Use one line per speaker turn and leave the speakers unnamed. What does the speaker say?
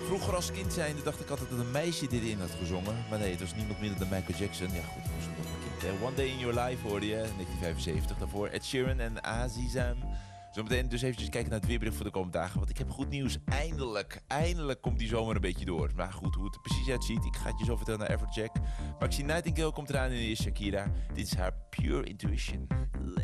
Vroeger als kind zijnde dacht ik altijd dat een meisje dit in had gezongen. Maar nee, het was niemand minder dan Michael Jackson. Ja goed, dat was omdat mijn kind. One Day in Your Life hoorde je, 1975. Daarvoor Ed Sheeran en Azizam. Zometeen dus eventjes kijken naar het weerbericht voor de komende dagen. Want ik heb goed nieuws. Eindelijk komt die zomer een beetje door. Maar goed, hoe het er precies uitziet, ik ga het je zo vertellen naar Everjack. Maxine Nightingale komt eraan en is Shakira. Dit is haar Pure Intuition.